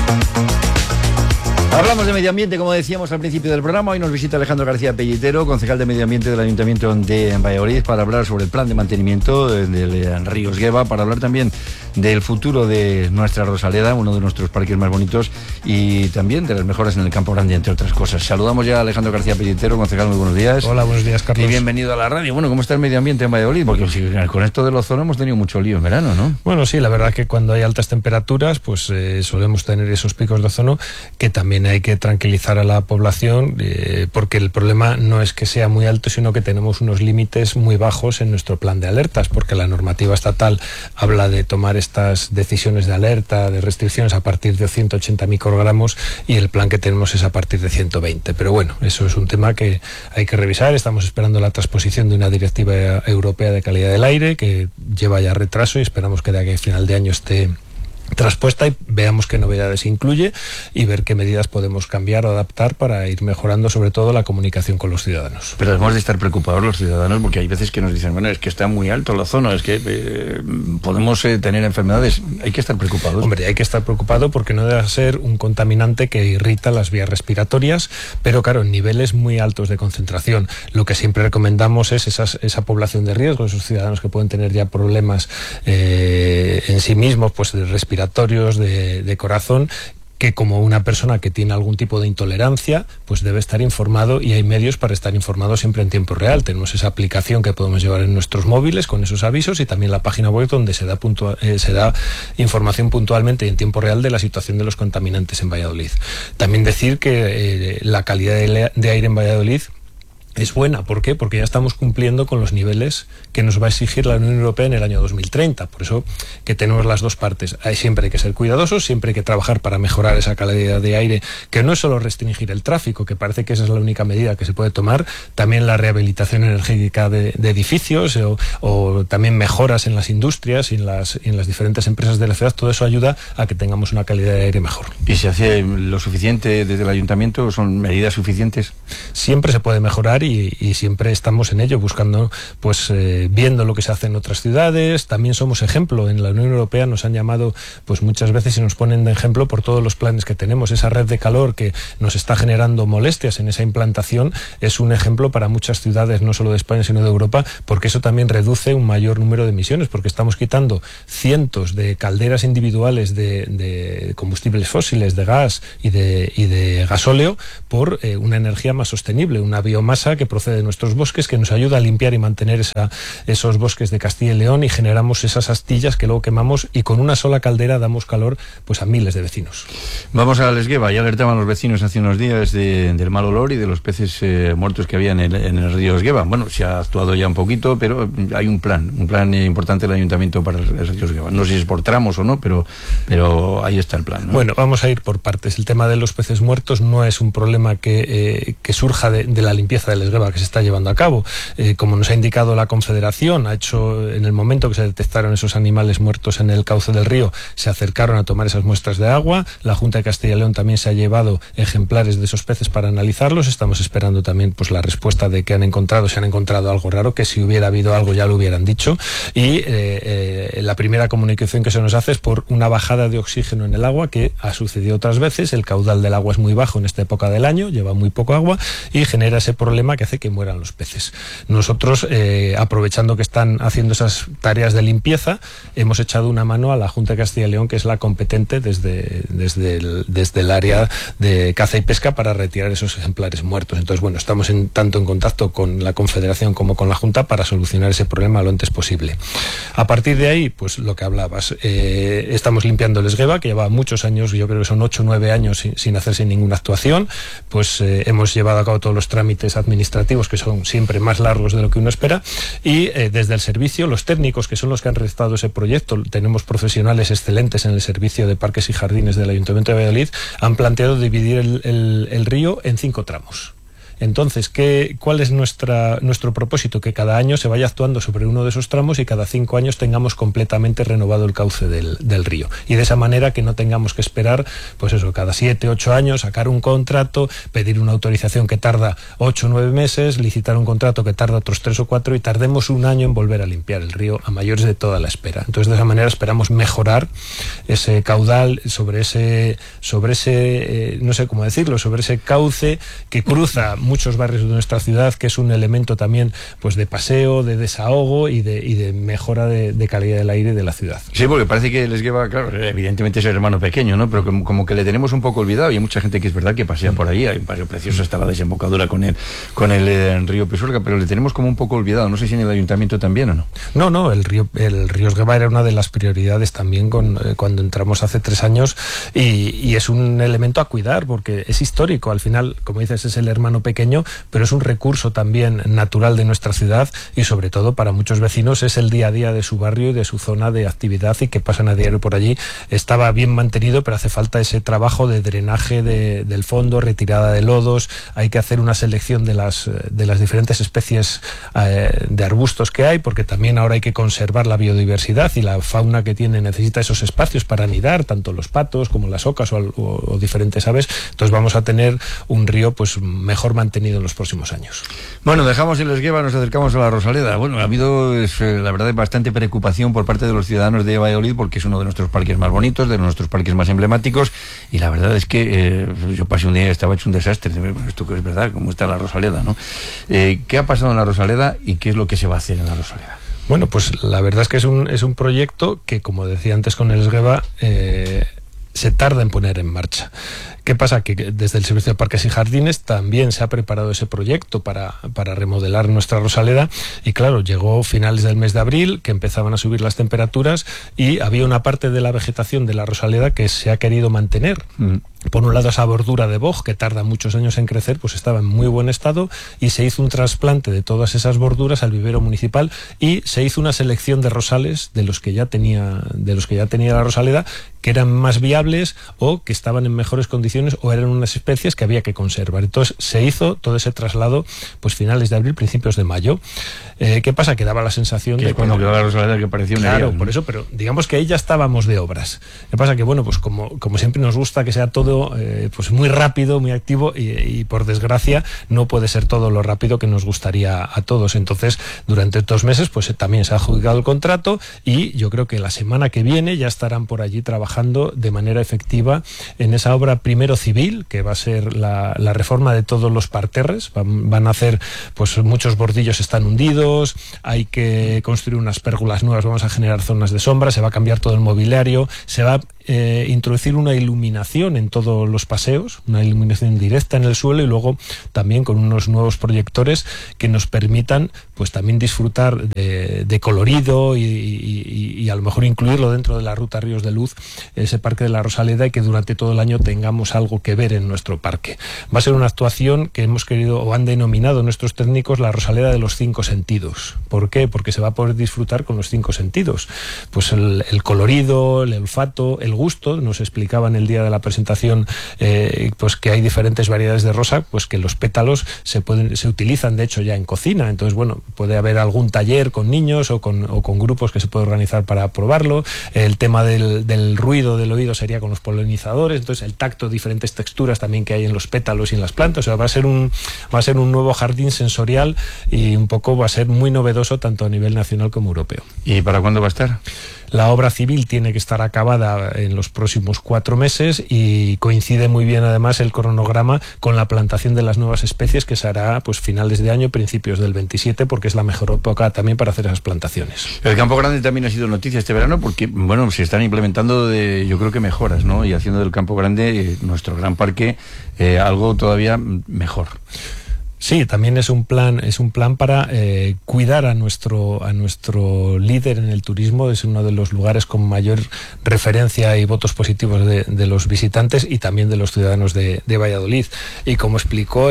Hablamos de medio ambiente, como decíamos al principio del programa. Hoy nos visita Alejandro García Pellitero, concejal de Medio Ambiente del Ayuntamiento de Valladolid, para hablar sobre el plan de mantenimiento del río Esgueva, para hablar también del futuro de nuestra Rosaleda, uno de nuestros parques más bonitos, y también de las mejoras en el Campo Grande, entre otras cosas. Saludamos ya a Alejandro García Pellitero, concejal, muy buenos días. Hola, buenos días, Carlos. Y bienvenido a la radio. Bueno, ¿cómo está el medio ambiente en Valladolid? Porque con esto del ozono hemos tenido mucho lío en verano, ¿no? Bueno, sí, la verdad que cuando hay altas temperaturas, pues solemos tener esos picos de ozono que también hay que tranquilizar a la población, porque el problema no es que sea muy alto, sino que tenemos unos límites muy bajos en nuestro plan de alertas, porque la normativa estatal habla de tomar estas decisiones de alerta, de restricciones a partir de 180 microgramos, y el plan que tenemos es a partir de 120. Pero bueno, eso es un tema que hay que revisar. Estamos esperando la transposición de una directiva europea de calidad del aire que lleva ya retraso, y esperamos que de aquí a final de año esté traspuesta y veamos qué novedades incluye y ver qué medidas podemos cambiar o adaptar para ir mejorando sobre todo la comunicación con los ciudadanos. Pero hemos de estar preocupados los ciudadanos, porque hay veces que nos dicen, bueno, es que está muy alto la zona, es que podemos tener enfermedades. Hay que estar preocupados. Hombre, hay que estar preocupado porque no debe ser un contaminante que irrita las vías respiratorias, pero claro, en niveles muy altos de concentración. Lo que siempre recomendamos es esa población de riesgo, esos ciudadanos que pueden tener ya problemas en sí mismos, pues de respiratorios, de corazón, que como una persona que tiene algún tipo de intolerancia, pues debe estar informado, y hay medios para estar informado siempre en tiempo real. Tenemos esa aplicación que podemos llevar en nuestros móviles con esos avisos, y también la página web donde se da información puntualmente y en tiempo real de la situación de los contaminantes en Valladolid. También decir que la calidad de aire en Valladolid es buena. ¿Por qué? Porque ya estamos cumpliendo con los niveles que nos va a exigir la Unión Europea en el año 2030. Por eso que tenemos las dos partes. Siempre hay que ser cuidadosos, siempre hay que trabajar para mejorar esa calidad de aire, que no es solo restringir el tráfico, que parece que esa es la única medida que se puede tomar, también la rehabilitación energética de edificios o también mejoras en las industrias y en las diferentes empresas de la ciudad. Todo eso ayuda a que tengamos una calidad de aire mejor. ¿Y se hace lo suficiente desde el ayuntamiento? ¿Son medidas suficientes? Siempre se puede mejorar y siempre estamos en ello, buscando, pues viendo lo que se hace en otras ciudades. También somos ejemplo. En la Unión Europea nos han llamado pues muchas veces y nos ponen de ejemplo por todos los planes que tenemos. Esa red de calor que nos está generando molestias en esa implantación es un ejemplo para muchas ciudades, no solo de España sino de Europa, porque eso también reduce un mayor número de emisiones, porque estamos quitando cientos de calderas individuales de combustibles fósiles, de gas y de gasóleo, por una energía más sostenible, una biomasa que procede de nuestros bosques, que nos ayuda a limpiar y mantener esos bosques de Castilla y León, y generamos esas astillas que luego quemamos, y con una sola caldera damos calor pues a miles de vecinos. Vamos a Esgueva. Ya alertaban los vecinos hace unos días del mal olor y de los peces muertos que había en el río Esgueva. Bueno, se ha actuado ya un poquito, pero hay un plan importante del ayuntamiento para el río Esgueva. No sé si es por tramos o no, pero ahí está el plan, ¿no? Bueno, vamos a ir por partes. El tema de los peces muertos no es un problema que surja de la limpieza del Esgueva que se está llevando a cabo. Como nos ha indicado la Confederación, ha hecho, en el momento que se detectaron esos animales muertos en el cauce del río, se acercaron a tomar esas muestras de agua. La Junta de Castilla y León también se ha llevado ejemplares de esos peces para analizarlos. Estamos esperando también pues la respuesta de que han encontrado, si han encontrado algo raro, que si hubiera habido algo ya lo hubieran dicho. Y la primera comunicación que se nos hace es por una bajada de oxígeno en el agua, que ha sucedido otras veces. El caudal del agua es muy bajo en esta época del año, lleva muy poco agua y genera ese problema que hace que mueran los peces. Nosotros, aprovechando que están haciendo esas tareas de limpieza, hemos echado una mano a la Junta de Castilla y León, que es la competente desde el área de caza y pesca, para retirar esos ejemplares muertos. Entonces, bueno, estamos tanto en contacto con la Confederación como con la Junta para solucionar ese problema lo antes posible. A partir de ahí, pues lo que hablabas, estamos limpiando el Esgueva, que lleva muchos años, yo creo que son 8 o 9 años sin hacerse ninguna actuación. Pues hemos llevado a cabo todos los trámites administrativos, que son siempre más largos de lo que uno espera, y desde el servicio, los técnicos, que son los que han realizado ese proyecto, tenemos profesionales excelentes en el servicio de parques y jardines del Ayuntamiento de Valladolid, han planteado dividir el río en 5 tramos. Entonces, ¿cuál es nuestro propósito? Que cada año se vaya actuando sobre uno de esos tramos y cada 5 años tengamos completamente renovado el cauce del río. Y de esa manera que no tengamos que esperar, pues eso, cada 7, 8 años, sacar un contrato, pedir una autorización que tarda 8 o 9 meses, licitar un contrato que tarda otros 3 o 4 y tardemos un año en volver a limpiar el río a mayores de toda la espera. Entonces, de esa manera esperamos mejorar ese caudal sobre ese no sé cómo decirlo, sobre ese cauce que cruza muchos barrios de nuestra ciudad, que es un elemento también pues de paseo, de desahogo y de mejora de calidad del aire de la ciudad. Sí, porque parece que el Esgueva, claro, evidentemente es el hermano pequeño, ¿no? Pero como que le tenemos un poco olvidado, y hay mucha gente que es verdad que pasea por ahí, hay un paseo precioso hasta la desembocadura con el río Pisuerga, pero le tenemos como un poco olvidado. No sé si en el ayuntamiento también o no. No, el río Esgueva era una de las prioridades también cuando entramos hace 3 años y es un elemento a cuidar porque es histórico. Al final, como dices, es el hermano pequeño, pero es un recurso también natural de nuestra ciudad y sobre todo para muchos vecinos es el día a día de su barrio y de su zona de actividad y que pasan a diario por allí. Estaba bien mantenido, pero hace falta ese trabajo de drenaje del fondo, retirada de lodos. Hay que hacer una selección de las diferentes especies de arbustos que hay, porque también ahora hay que conservar la biodiversidad y la fauna que tiene necesita esos espacios para anidar, tanto los patos como las ocas o diferentes aves. Entonces vamos a tener un río pues mejor mantenido en los próximos años. Bueno, dejamos el Esgueva, nos acercamos a la Rosaleda. Bueno, ha habido, la verdad, bastante preocupación por parte de los ciudadanos de Valladolid porque es uno de nuestros parques más bonitos, de nuestros parques más emblemáticos, y la verdad es que yo pasé un día y estaba hecho un desastre. Esto que es verdad, cómo está la Rosaleda, ¿no? ¿Qué ha pasado en la Rosaleda y qué es lo que se va a hacer en la Rosaleda? Bueno, pues la verdad es que es un proyecto que, como decía antes con el Esgueva, se tarda en poner en marcha. ¿Qué pasa? Que desde el Servicio de Parques y Jardines también se ha preparado ese proyecto para remodelar nuestra Rosaleda y claro, llegó finales del mes de abril que empezaban a subir las temperaturas y había una parte de la vegetación de la Rosaleda que se ha querido mantener. Por un lado, esa bordura de boj que tarda muchos años en crecer, pues estaba en muy buen estado y se hizo un trasplante de todas esas borduras al vivero municipal y se hizo una selección de rosales de los que ya tenía la Rosaleda, que eran más viables o que estaban en mejores condiciones o eran unas especies que había que conservar. Entonces se hizo todo ese traslado pues finales de abril, principios de mayo. ¿Qué pasa? Que daba la sensación de cuando quedó la Rosaleda que parecía una claro, idea, ¿no? Por eso, pero digamos que ahí ya estábamos de obras. ¿Qué pasa? Que bueno, pues como siempre nos gusta que sea todo pues muy rápido, muy activo y por desgracia no puede ser todo lo rápido que nos gustaría a todos. Entonces, durante estos meses pues también se ha adjudicado el contrato y yo creo que la semana que viene ya estarán por allí trabajando de manera efectiva en esa obra primero civil, que va a ser la reforma de todos los parterres. Van a hacer, pues muchos bordillos están hundidos, hay que construir unas pérgolas nuevas, vamos a generar zonas de sombra, se va a cambiar todo el mobiliario, se va a introducir una iluminación en todos los paseos, una iluminación directa en el suelo y luego también con unos nuevos proyectores que nos permitan pues también disfrutar de colorido y a lo mejor incluirlo dentro de la ruta Ríos de Luz, ese parque de la Rosaleda, y que durante todo el año tengamos algo que ver en nuestro parque. Va a ser una actuación que hemos querido o han denominado nuestros técnicos la Rosaleda de los 5 sentidos. ¿Por qué? Porque se va a poder disfrutar con los 5 sentidos. Pues el colorido, el olfato, el gusto. Nos explicaban el día de la presentación pues que hay diferentes variedades de rosa, pues que los pétalos se utilizan de hecho ya en cocina. Entonces, bueno, puede haber algún taller con niños o con grupos que se puede organizar para probarlo. El tema del ruido del oído sería con los polinizadores. Entonces, el tacto, diferentes texturas también que hay en los pétalos y en las plantas. O sea, va a ser un nuevo jardín sensorial y un poco va a ser muy novedoso tanto a nivel nacional como europeo. ¿Y para cuándo va a estar? La obra civil tiene que estar acabada en los próximos 4 meses y coincide muy bien además el cronograma con la plantación de las nuevas especies que se hará pues finales de año, principios del 27, porque es la mejor época también para hacer esas plantaciones. El Campo Grande también ha sido noticia este verano porque, bueno, se están implementando yo creo que mejoras, ¿no? Y haciendo del Campo Grande, nuestro gran parque, algo todavía mejor. Sí, también es un plan para cuidar a nuestro líder en el turismo. Es uno de los lugares con mayor referencia y votos positivos de los visitantes y también de los ciudadanos de Valladolid. Y como explicó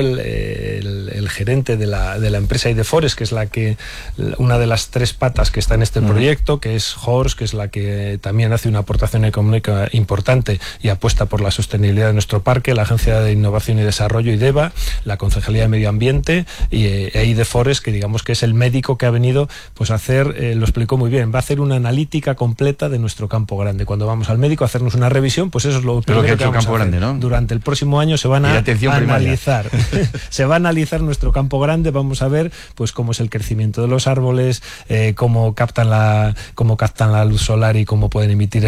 el gerente de la empresa Idefores, que es una de las 3 patas que está en este proyecto, que es Hors, que es la que también hace una aportación económica importante y apuesta por la sostenibilidad de nuestro parque, la Agencia de Innovación y Desarrollo IDEVA, la Concejalía de Medio Ambiente Ambiente y EIDE-Forest, que digamos que es el médico que ha venido pues a hacer, lo explicó muy bien, va a hacer una analítica completa de nuestro campo grande. Cuando vamos al médico a hacernos una revisión, pues eso es lo primero que vamos a hacer. Grande, ¿no? Durante el próximo año se van a analizar se va a analizar nuestro campo grande, vamos a ver pues cómo es el crecimiento de los árboles, cómo captan la luz solar y cómo pueden emitir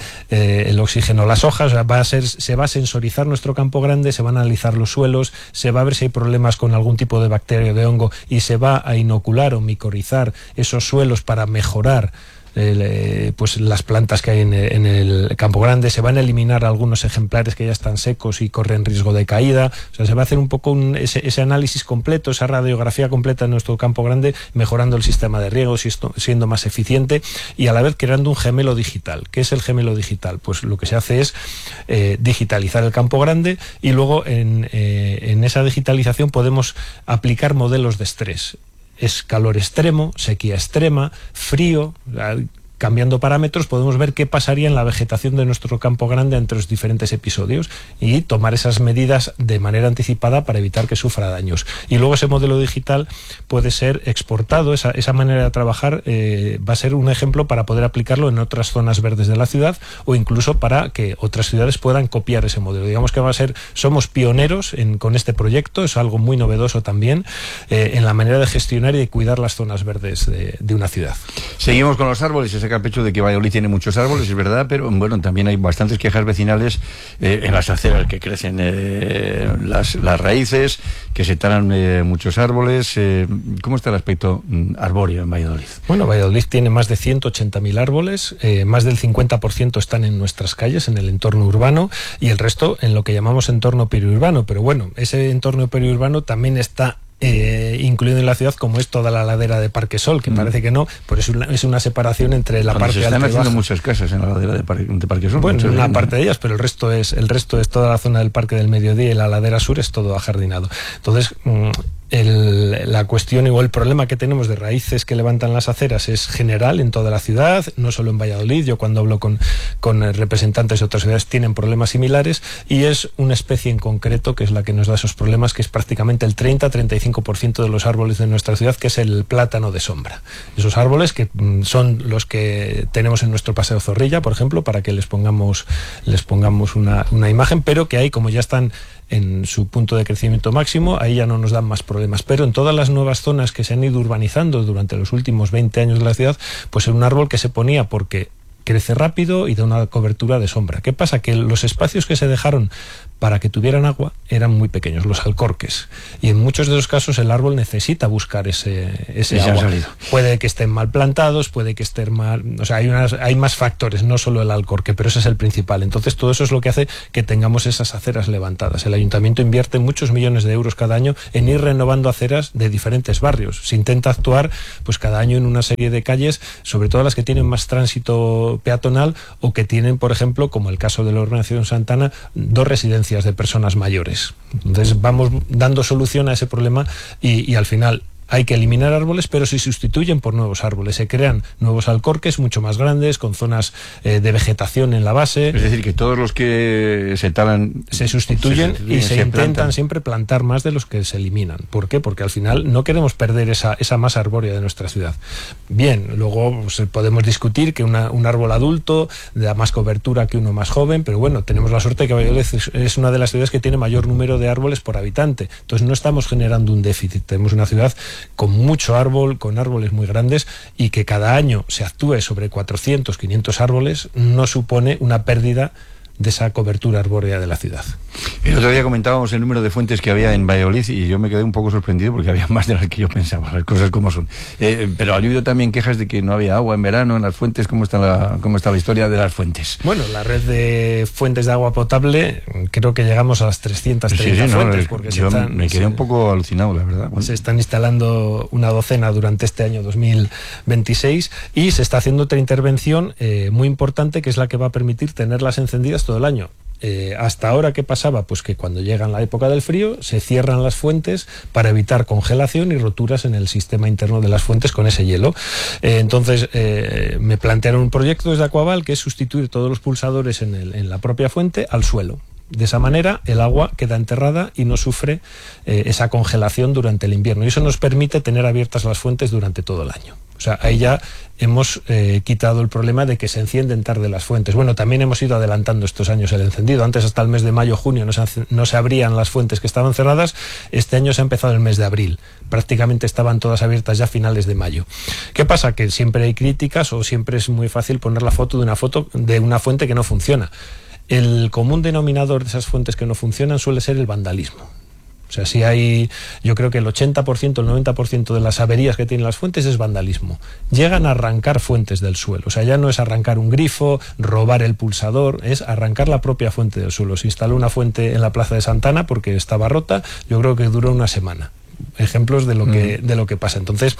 el oxígeno las hojas. O sea, se va a sensorizar nuestro campo grande, se van a analizar los suelos, se va a ver si hay problemas con algún tipo de bacteria o de hongo y se va a inocular o micorrizar esos suelos para mejorar pues las plantas que hay en el campo grande. Se van a eliminar algunos ejemplares que ya están secos y corren riesgo de caída. O sea, se va a hacer un poco ese análisis completo, esa radiografía completa de nuestro campo grande, mejorando el sistema de riego, siendo más eficiente y a la vez creando un gemelo digital. ¿Qué es el gemelo digital? Pues lo que se hace es digitalizar el campo grande y luego en esa digitalización podemos aplicar modelos de estrés. Es calor extremo, sequía extrema, frío. Cambiando parámetros podemos ver qué pasaría en la vegetación de nuestro campo grande entre los diferentes episodios y tomar esas medidas de manera anticipada para evitar que sufra daños. Y luego ese modelo digital puede ser exportado, esa manera de trabajar va a ser un ejemplo para poder aplicarlo en otras zonas verdes de la ciudad o incluso para que otras ciudades puedan copiar ese modelo. Digamos que somos pioneros con este proyecto, es algo muy novedoso también en la manera de gestionar y de cuidar las zonas verdes de una ciudad. Seguimos con los árboles. Ese pecho de que Valladolid tiene muchos árboles, es verdad, pero bueno, también hay bastantes quejas vecinales en las aceras, que crecen las raíces, que se talan muchos árboles. ¿Cómo está el aspecto arbóreo en Valladolid? Bueno, Valladolid tiene más de 180.000 árboles, más del 50% están en nuestras calles, en el entorno urbano, y el resto en lo que llamamos entorno periurbano. Pero bueno, ese entorno periurbano también está incluido en la ciudad, como es toda la ladera de Parque Sol, que parece que no, pero es una separación entre la parte alta y baja. Se están haciendo muchas casas en la ladera de Parque Sol. Bueno, una parte de ellas, pero el resto es toda la zona del Parque del Mediodía y la ladera sur es todo ajardinado. Entonces, la cuestión o el problema que tenemos de raíces que levantan las aceras es general en toda la ciudad, no solo en Valladolid. Yo cuando hablo con representantes de otras ciudades tienen problemas similares y es una especie en concreto que es la que nos da esos problemas, que es prácticamente el 30-35% de los árboles de nuestra ciudad, que es el plátano de sombra. Esos árboles que son los que tenemos en nuestro Paseo Zorrilla, por ejemplo, para que les pongamos una imagen, pero que ahí, como ya están en su punto de crecimiento máximo, ahí ya no nos dan más problemas. Pero en todas las nuevas zonas que se han ido urbanizando durante los últimos 20 años de la ciudad, pues era un árbol que se ponía porque crece rápido y da una cobertura de sombra. ¿Qué pasa? Que los espacios que se dejaron para que tuvieran agua eran muy pequeños, los alcorques, y en muchos de los casos el árbol necesita buscar ese agua. Puede que estén mal plantados, puede que estén mal, o sea, hay más factores, no solo el alcorque, pero ese es el principal. Entonces todo eso es lo que hace que tengamos esas aceras levantadas. El ayuntamiento invierte muchos millones de euros cada año en ir renovando aceras de diferentes barrios. Se intenta actuar pues cada año en una serie de calles, sobre todo las que tienen más tránsito peatonal o que tienen, por ejemplo, como el caso de la urbanización Santana, 2 residencias de personas mayores. Entonces vamos dando solución a ese problema y al final hay que eliminar árboles, pero se sustituyen por nuevos árboles. Se crean nuevos alcorques mucho más grandes, con zonas de vegetación en la base. Es decir, que todos los que se talan se sustituyen y se intentan siempre plantar más de los que se eliminan. ¿Por qué? Porque al final no queremos perder esa masa arbórea de nuestra ciudad. Bien, luego pues, podemos discutir que un árbol adulto da más cobertura que uno más joven, pero bueno, tenemos la suerte de que Valladolid es una de las ciudades que tiene mayor número de árboles por habitante. Entonces no estamos generando un déficit. Tenemos una ciudad con mucho árbol, con árboles muy grandes, y que cada año se actúe sobre 400, 500 árboles no supone una pérdida de esa cobertura arbórea de la ciudad. El otro día comentábamos el número de fuentes que había en Valladolid y yo me quedé un poco sorprendido porque había más de las que yo pensaba, las cosas como son. Pero ha habido también quejas de que no había agua en verano en las fuentes. ¿Cómo está la historia de las fuentes? Bueno, la red de fuentes de agua potable, creo que llegamos a las 330 fuentes. Porque yo me quedé un poco alucinado, la verdad. Se están instalando una docena durante este año 2026 y se está haciendo otra intervención muy importante, que es la que va a permitir tenerlas encendidas todo el año. Hasta ahora, ¿qué pasaba? Pues que cuando llega la época del frío se cierran las fuentes para evitar congelación y roturas en el sistema interno de las fuentes con ese hielo. Entonces me plantearon un proyecto desde Aquaval, que es sustituir todos los pulsadores en la propia fuente al suelo. De esa manera el agua queda enterrada y no sufre esa congelación durante el invierno, y eso nos permite tener abiertas las fuentes durante todo el año. O sea, ahí ya hemos quitado el problema de que se encienden tarde las fuentes. Bueno, también hemos ido adelantando estos años el encendido. Antes, hasta el mes de mayo, junio, no se abrían las fuentes que estaban cerradas. Este año se ha empezado el mes de abril. Prácticamente estaban todas abiertas ya a finales de mayo. ¿Qué pasa? Que siempre hay críticas, o siempre es muy fácil poner la foto de una fuente que no funciona. El común denominador de esas fuentes que no funcionan suele ser el vandalismo. O sea, si hay, yo creo que el 80%, el 90% de las averías que tienen las fuentes es vandalismo. Llegan a arrancar fuentes del suelo. O sea, ya no es arrancar un grifo, robar el pulsador, es arrancar la propia fuente del suelo. Se instaló una fuente en la Plaza de Santana porque estaba rota, yo creo que duró una semana. Ejemplos de lo que pasa. Entonces,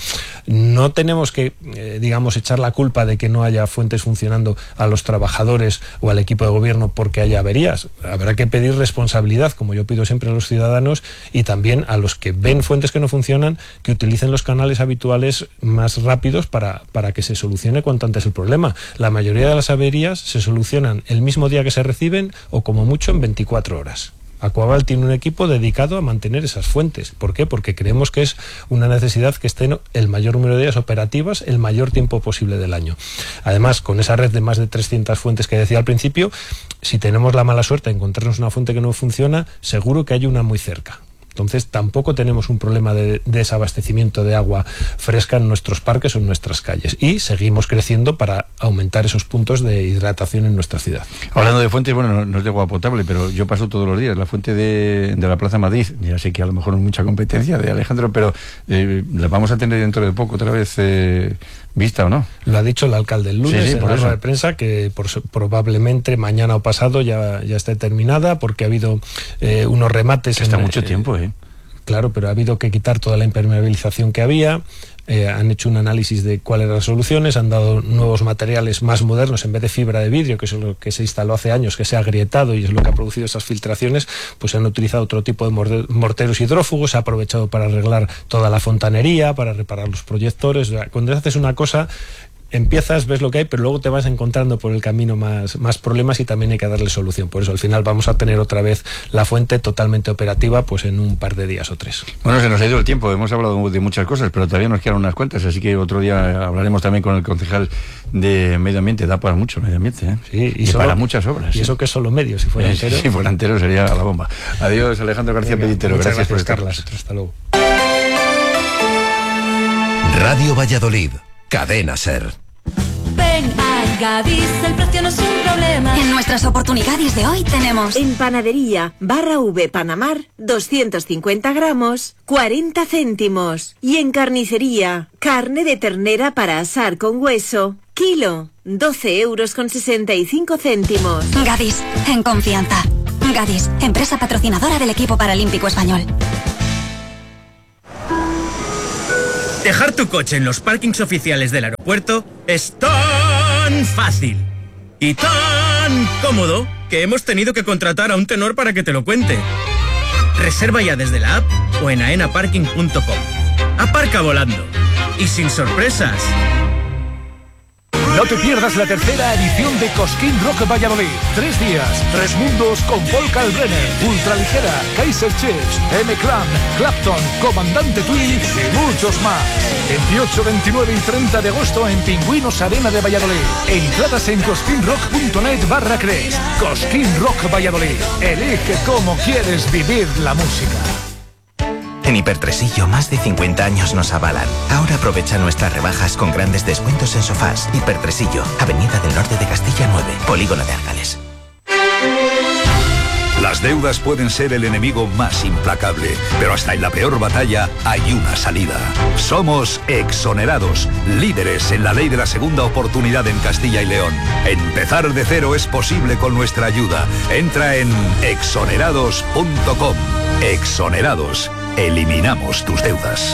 no tenemos que, digamos, echar la culpa de que no haya fuentes funcionando a los trabajadores o al equipo de gobierno porque haya averías. Habrá que pedir responsabilidad, como yo pido siempre a los ciudadanos, y también a los que ven fuentes que no funcionan, que utilicen los canales habituales más rápidos para que se solucione cuanto antes el problema. La mayoría de las averías se solucionan el mismo día que se reciben, o como mucho en 24 horas. Aquaval tiene un equipo dedicado a mantener esas fuentes. ¿Por qué? Porque creemos que es una necesidad que estén el mayor número de días operativas el mayor tiempo posible del año. Además, con esa red de más de 300 fuentes que decía al principio, si tenemos la mala suerte de encontrarnos una fuente que no funciona, seguro que hay una muy cerca. Entonces tampoco tenemos un problema de desabastecimiento de agua fresca en nuestros parques o en nuestras calles, y seguimos creciendo para aumentar esos puntos de hidratación en nuestra ciudad. Hablando de fuentes, bueno, no es de agua potable, pero yo paso todos los días la fuente de la Plaza Madrid. Ya sé que a lo mejor no es mucha competencia de Alejandro, pero la vamos a tener dentro de poco otra vez vista, ¿o no? Lo ha dicho el alcalde el lunes en la rueda de prensa, que probablemente mañana o pasado ya esté terminada, porque ha habido unos remates. Que está mucho tiempo, Claro, pero ha habido que quitar toda la impermeabilización que había. Han hecho un análisis de cuáles eran las soluciones, han dado nuevos materiales más modernos. En vez de fibra de vidrio, que es lo que se instaló hace años, que se ha agrietado y es lo que ha producido esas filtraciones, pues han utilizado otro tipo de morteros hidrófugos. Se ha aprovechado para arreglar toda la fontanería, para reparar los proyectores. O sea, cuando haces una cosa, empiezas, ves lo que hay, pero luego te vas encontrando por el camino más problemas, y también hay que darle solución. Por eso al final vamos a tener otra vez la fuente totalmente operativa, pues en un par de días o 3. Bueno, se nos ha ido el tiempo, hemos hablado de muchas cosas, pero todavía nos quedan unas cuantas, así que otro día hablaremos también con el concejal de Medio Ambiente. Da para mucho Medio Ambiente, Sí, y para muchas obras. Y eso que es solo medio, si fuera entero. Si fuera entero sería la bomba. Adiós, Alejandro García Pellitero. Gracias por estar. Hasta luego. Radio Valladolid, Cadena SER. Ven a Gadis, el precio no es un problema. En nuestras oportunidades de hoy tenemos en panadería Barra V Panamar 250 gramos 40 céntimos, y en carnicería carne de ternera para asar con hueso kilo 12,65 €. Gadis, en confianza. Gadis, empresa patrocinadora del equipo paralímpico español. Dejar tu coche en los parkings oficiales del aeropuerto es tan fácil y tan cómodo que hemos tenido que contratar a un tenor para que te lo cuente. Reserva ya desde la app o en aenaparking.com. Aparca volando y sin sorpresas. No te pierdas la tercera edición de Cosquín Rock Valladolid. 3 días, 3 mundos con Paul Kalkbrenner, Ultraligera, Kaiser Chiefs, M-Clan, Clapton, Comandante Twin y muchos más. 28, 29 y 30 de agosto en Pingüinos Arena de Valladolid. Entradas en cosquinrock.net/Cres. Cosquín Rock Valladolid. Elige cómo quieres vivir la música. En Hipertresillo, más de 50 años nos avalan. Ahora aprovecha nuestras rebajas con grandes descuentos en sofás. Hipertresillo, Avenida del Norte de Castilla 9, Polígono de Argales. Las deudas pueden ser el enemigo más implacable, pero hasta en la peor batalla hay una salida. Somos Exonerados, líderes en la ley de la segunda oportunidad en Castilla y León. Empezar de cero es posible con nuestra ayuda. Entra en exonerados.com. Exonerados. Eliminamos tus deudas.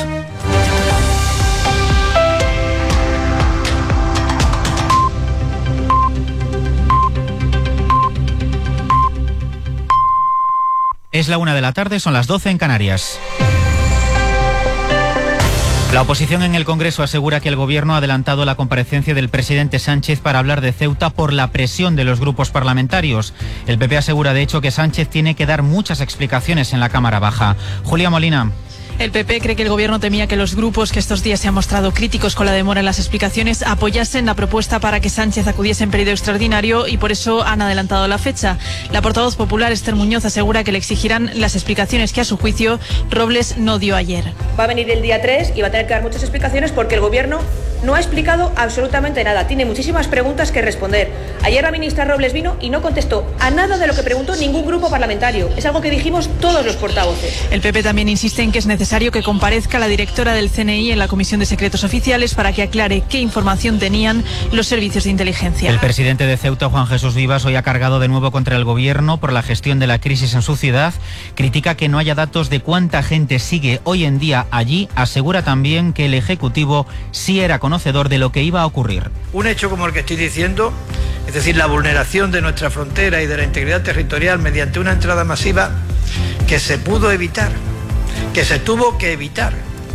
Es la 1 de la tarde, son las 12 en Canarias. La oposición en el Congreso asegura que el Gobierno ha adelantado la comparecencia del presidente Sánchez para hablar de Ceuta por la presión de los grupos parlamentarios. El PP asegura, de hecho, que Sánchez tiene que dar muchas explicaciones en la Cámara Baja. Julia Molina. El PP cree que el Gobierno temía que los grupos que estos días se han mostrado críticos con la demora en las explicaciones apoyasen la propuesta para que Sánchez acudiese en periodo extraordinario y por eso han adelantado la fecha. La portavoz popular Esther Muñoz asegura que le exigirán las explicaciones que a su juicio Robles no dio ayer. Va a venir el día 3 y va a tener que dar muchas explicaciones porque el Gobierno no ha explicado absolutamente nada. Tiene muchísimas preguntas que responder. Ayer la ministra Robles vino y no contestó a nada de lo que preguntó ningún grupo parlamentario. Es algo que dijimos todos los portavoces. El PP también insiste en que es necesario que comparezca la directora del CNI en la Comisión de Secretos Oficiales para que aclare qué información tenían los servicios de inteligencia. El presidente de Ceuta, Juan Jesús Vivas, hoy ha cargado de nuevo contra el Gobierno por la gestión de la crisis en su ciudad. Critica que no haya datos de cuánta gente sigue hoy en día allí. Asegura también que el Ejecutivo sí era conocedor de lo que iba a ocurrir. Un hecho como el que estoy diciendo, es decir, la vulneración de nuestra frontera y de la integridad territorial mediante una entrada masiva que se pudo evitar, que se tuvo que evitar,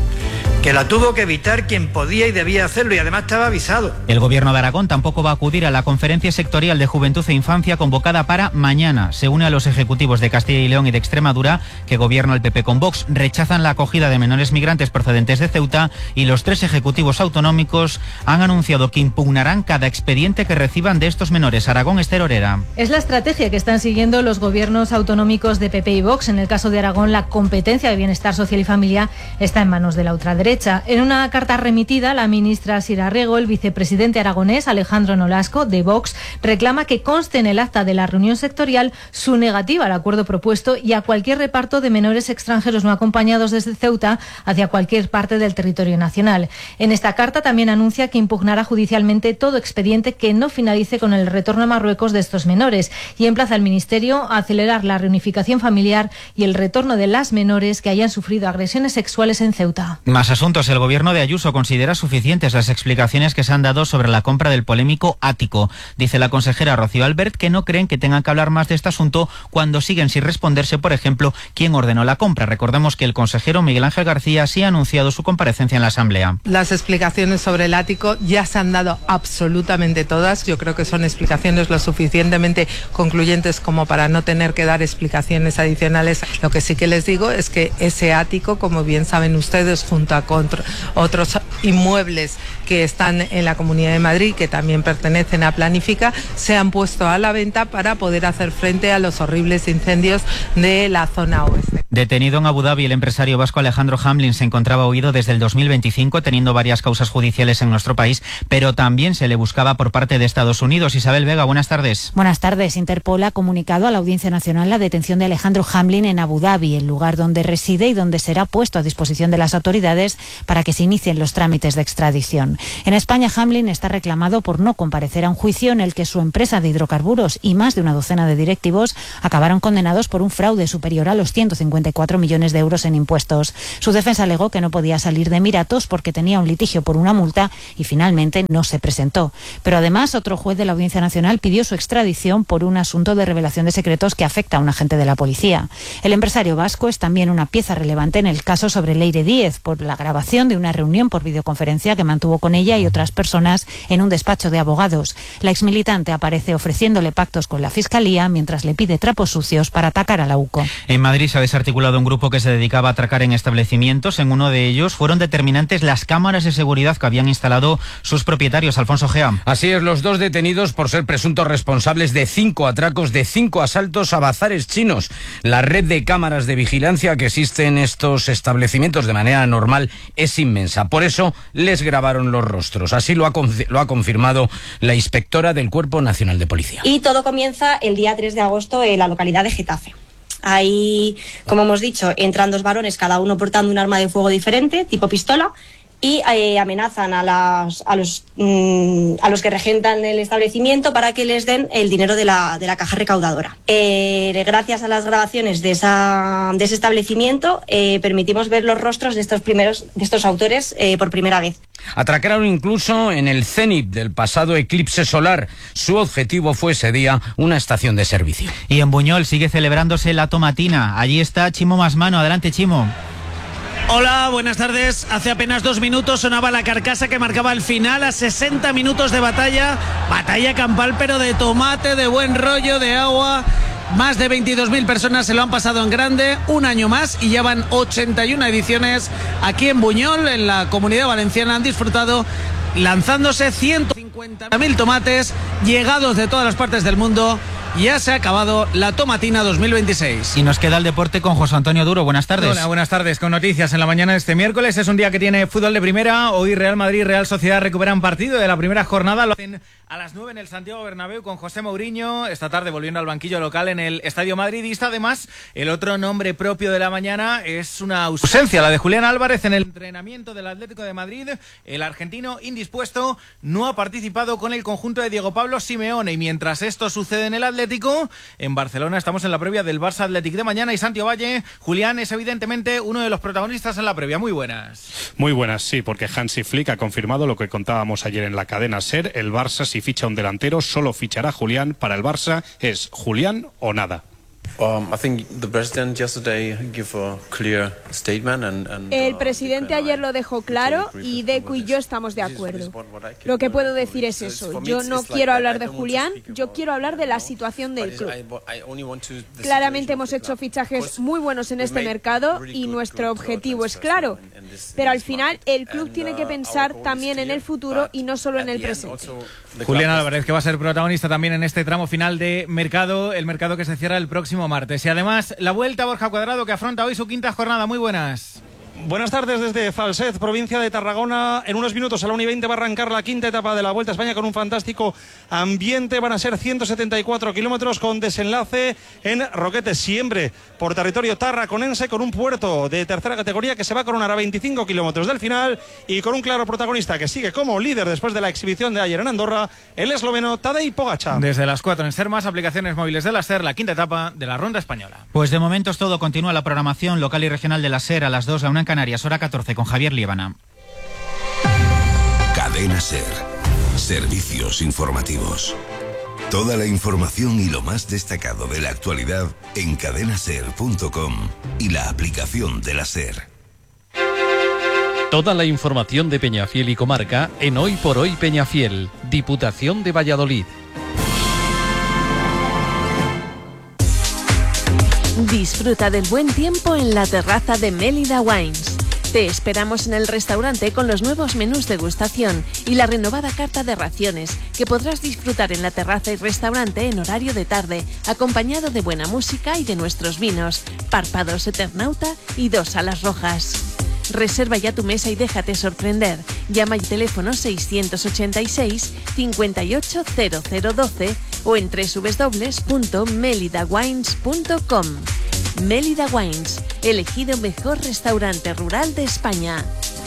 que la tuvo que evitar quien podía y debía hacerlo y además estaba avisado. El Gobierno de Aragón tampoco va a acudir a la Conferencia Sectorial de Juventud e Infancia convocada para mañana. Se une a los ejecutivos de Castilla y León y de Extremadura, que gobierna el PP con Vox. Rechazan la acogida de menores migrantes procedentes de Ceuta y los 3 ejecutivos autonómicos han anunciado que impugnarán cada expediente que reciban de estos menores. Aragón, Esther Orera. Es la estrategia que están siguiendo los gobiernos autonómicos de PP y Vox. En el caso de Aragón, la competencia de Bienestar Social y Familia está en manos de la ultraderecha. En una carta remitida, la ministra Sira Rego, el vicepresidente aragonés Alejandro Nolasco, de Vox, reclama que conste en el acta de la reunión sectorial su negativa al acuerdo propuesto y a cualquier reparto de menores extranjeros no acompañados desde Ceuta hacia cualquier parte del territorio nacional. En esta carta también anuncia que impugnará judicialmente todo expediente que no finalice con el retorno a Marruecos de estos menores y emplaza al Ministerio a acelerar la reunificación familiar y el retorno de las menores que hayan sufrido agresiones sexuales en Ceuta. Más asuntos. El Gobierno de Ayuso considera suficientes las explicaciones que se han dado sobre la compra del polémico ático. Dice la consejera Rocío Albert que no creen que tengan que hablar más de este asunto cuando siguen sin responderse, por ejemplo, quién ordenó la compra. Recordemos que el consejero Miguel Ángel García sí ha anunciado su comparecencia en la Asamblea. Las explicaciones sobre el ático ya se han dado absolutamente todas. Yo creo que son explicaciones lo suficientemente concluyentes como para no tener que dar explicaciones adicionales. Lo que sí que les digo es que ese ático, como bien saben ustedes, junto a otros inmuebles que están en la Comunidad de Madrid, que también pertenecen a Planifica, se han puesto a la venta para poder hacer frente a los horribles incendios de la zona oeste. Detenido en Abu Dhabi, el empresario vasco Alejandro Hamlin se encontraba huido desde el 2025, teniendo varias causas judiciales en nuestro país, pero también se le buscaba por parte de Estados Unidos. Isabel Vega, buenas tardes. Buenas tardes. Interpol ha comunicado a la Audiencia Nacional la detención de Alejandro Hamlin en Abu Dhabi, el lugar donde reside y donde será puesto a disposición de las autoridades para que se inicien los trámites de extradición. En España, Hamlin está reclamado por no comparecer a un juicio en el que su empresa de hidrocarburos y más de una docena de directivos acabaron condenados por un fraude superior a los 154 millones de euros en impuestos. Su defensa alegó que no podía salir de Emiratos porque tenía un litigio por una multa y finalmente no se presentó. Pero además, otro juez de la Audiencia Nacional pidió su extradición por un asunto de revelación de secretos que afecta a un agente de la policía. El empresario vasco es también una pieza relevante en el caso sobre Leire Díez por la grabación de una reunión por videoconferencia que mantuvo con ella y otras personas en un despacho de abogados. La exmilitante aparece ofreciéndole pactos con la Fiscalía mientras le pide trapos sucios para atacar a la UCO. En Madrid se ha desarticulado un grupo que se dedicaba a atracar en establecimientos. En uno de ellos fueron determinantes las cámaras de seguridad que habían instalado sus propietarios. Alfonso Gea. Así es, los 2 detenidos por ser presuntos responsables de 5 atracos, de 5 asaltos a bazares chinos. La red de cámaras de vigilancia que existe en estos establecimientos de manera normal es inmensa. Por eso les grabaron los rostros. Así lo ha confirmado la inspectora del Cuerpo Nacional de Policía. Y todo comienza el día 3 de agosto en la localidad de Getafe. Ahí, como hemos dicho, entran 2 varones, cada uno portando un arma de fuego diferente, tipo pistola, y amenazan a los que regentan el establecimiento para que les den el dinero de la caja recaudadora. Gracias a las grabaciones de ese establecimiento permitimos ver los rostros de estos autores por primera vez. Atracaron incluso en el cenit del pasado eclipse solar. Su objetivo fue ese día una estación de servicio. Y en Buñol sigue celebrándose la tomatina. Allí está Chimo Masmano. Adelante, Chimo. Hola, buenas tardes. Hace apenas 2 minutos sonaba la carcasa que marcaba el final a 60 minutos de batalla. Batalla campal, pero de tomate, de buen rollo, de agua. Más de 22.000 personas se lo han pasado en grande, un año más, y ya van 81 ediciones. Aquí en Buñol, en la Comunidad Valenciana, han disfrutado lanzándose 150.000 tomates llegados de todas las partes del mundo. Ya se ha acabado la Tomatina 2026. Y nos queda el deporte con José Antonio Duro. Buenas tardes. Hola, buenas tardes. Con noticias en la mañana de este miércoles. Es un día que tiene fútbol de primera. Hoy Real Madrid y Real Sociedad recuperan partido de la primera jornada. Lo hacen a las 9 en el Santiago Bernabéu con José Mourinho. Esta tarde volviendo al banquillo local en el Estadio Madridista. Además, el otro nombre propio de la mañana es una ausencia, la de Julián Álvarez en el entrenamiento del Atlético de Madrid. El argentino indispuesto no ha participado con el conjunto de Diego Pablo Simeone. Y mientras esto sucede en el Atlético, en Barcelona estamos en la previa del Barça Athletic de mañana y Santi Ovalle, Julián, es evidentemente uno de los protagonistas en la previa. Muy buenas. Muy buenas, sí, porque Hansi Flick ha confirmado lo que contábamos ayer en la cadena SER. El Barça, si ficha un delantero, solo fichará Julián. Para el Barça es Julián o nada. El presidente ayer lo dejó claro y Deco y yo estamos de acuerdo. Lo que puedo decir es eso. Yo no quiero hablar de Julián, yo quiero hablar de la situación del club. Claramente hemos hecho fichajes muy buenos en este mercado y nuestro objetivo es claro. Pero al final el club tiene que pensar también en el futuro y no solo en el presente. Julián Álvarez, que va a ser protagonista también en este tramo final de mercado, el mercado que se cierra el próximo martes. Y además, la vuelta a Borja Cuadrado, que afronta hoy su quinta jornada. Muy buenas. Buenas tardes desde Falset, provincia de Tarragona. En unos minutos a la 1:20 va a arrancar la quinta etapa de la Vuelta a España con un fantástico ambiente. Van a ser 174 kilómetros con desenlace en Roquetes, siempre por territorio tarraconense, con un puerto de tercera categoría que se va a coronar a 25 kilómetros del final y con un claro protagonista que sigue como líder después de la exhibición de ayer en Andorra, el esloveno Tadej Pogačar. Desde las 4 en SER, más aplicaciones móviles de la SER, la quinta etapa de la Ronda Española. Pues de momento es todo. Continúa la programación local y regional de la SER a las 2, la 1 en Canarias, hora 14, con Javier Líbana. Cadena SER. Servicios informativos. Toda la información y lo más destacado de la actualidad en cadenaser.com y la aplicación de la SER. Toda la información de Peñafiel y comarca en Hoy por Hoy Peñafiel, Diputación de Valladolid. Disfruta del buen tiempo en la terraza de Mélida Wines. Te esperamos en el restaurante con los nuevos menús de degustación y la renovada carta de raciones que podrás disfrutar en la terraza y restaurante en horario de tarde, acompañado de buena música y de nuestros vinos, Párpados Eternauta y 2 alas rojas. Reserva ya tu mesa y déjate sorprender. Llama al teléfono 686 580012 o en www.melidawines.com. Mélida Wines, elegido mejor restaurante rural de España.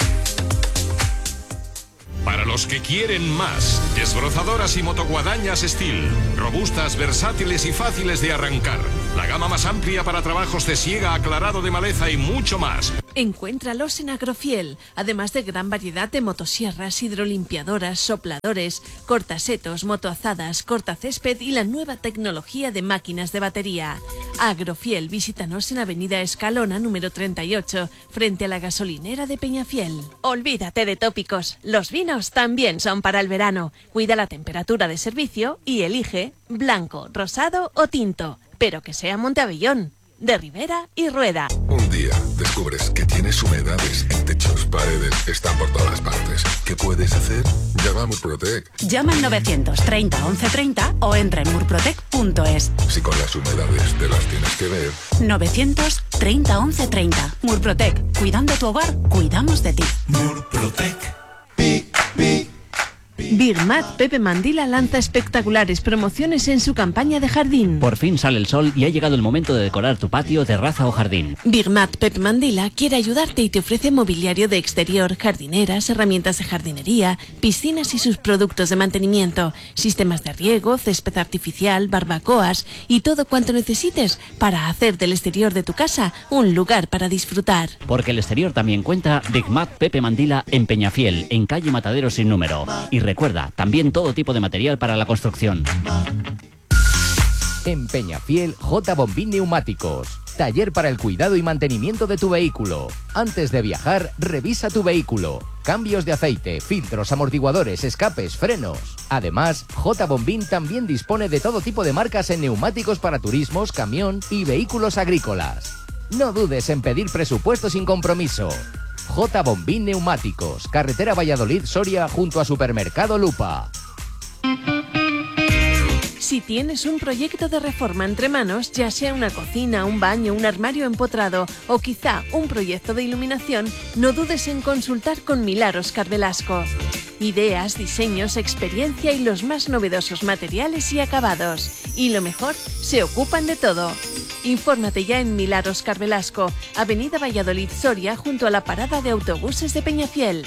Para los que quieren más, desbrozadoras y motoguadañas Steel, robustas, versátiles y fáciles de arrancar. La gama más amplia para trabajos de siega, aclarado de maleza y mucho más. Encuéntralos en Agrofiel, además de gran variedad de motosierras, hidrolimpiadoras, sopladores, cortasetos, motoazadas, cortacésped y la nueva tecnología de máquinas de batería. Agrofiel, visítanos en Avenida Escalona, número 38, frente a la gasolinera de Peñafiel. Olvídate de tópicos, los vinos también son para el verano. Cuida la temperatura de servicio y elige blanco, rosado o tinto, pero que sea Monteavellón, de Ribera y Rueda. Un día descubres que tienes humedades en techos, paredes, están por todas partes. ¿Qué puedes hacer? Llama a Murprotec. Llama al 930 1130 o entra en murprotec.es. Si con las humedades te las tienes que ver. 930 1130. Murprotec. Cuidando tu hogar, cuidamos de ti. Murprotec. Birmat Pepe Mandila lanza espectaculares promociones en su campaña de jardín. Por fin sale el sol y ha llegado el momento de decorar tu patio, terraza o jardín. Birmat Pepe Mandila quiere ayudarte y te ofrece mobiliario de exterior, jardineras, herramientas de jardinería, piscinas y sus productos de mantenimiento, sistemas de riego, césped artificial, barbacoas y todo cuanto necesites para hacer del exterior de tu casa un lugar para disfrutar. Porque el exterior también cuenta. Birmat Pepe Mandila en Peñafiel, en calle Matadero sin número. Y recuerda, también todo tipo de material para la construcción. En Peñafiel, J. Bombín Neumáticos. Taller para el cuidado y mantenimiento de tu vehículo. Antes de viajar, revisa tu vehículo. Cambios de aceite, filtros, amortiguadores, escapes, frenos. Además, J. Bombín también dispone de todo tipo de marcas en neumáticos para turismos, camión y vehículos agrícolas. No dudes en pedir presupuesto sin compromiso. J. Bombín Neumáticos, carretera Valladolid-Soria junto a Supermercado Lupa. Si tienes un proyecto de reforma entre manos, ya sea una cocina, un baño, un armario empotrado o quizá un proyecto de iluminación, no dudes en consultar con Milagros Carvelasco. Ideas, diseños, experiencia y los más novedosos materiales y acabados. Y lo mejor, se ocupan de todo. Infórmate ya en Milagros Carvelasco, Avenida Valladolid Soria, junto a la parada de autobuses de Peñafiel.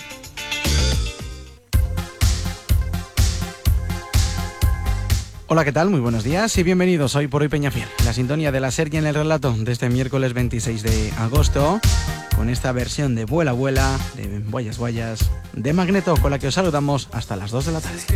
Hola, ¿qué tal? Muy buenos días y bienvenidos hoy por hoy Peñafiel. La sintonía de la SER y en el relato de este miércoles 26 de agosto, con esta versión de Vuela Vuela, de Guayas Guayas, de Magneto, con la que os saludamos hasta las 2 de la tarde.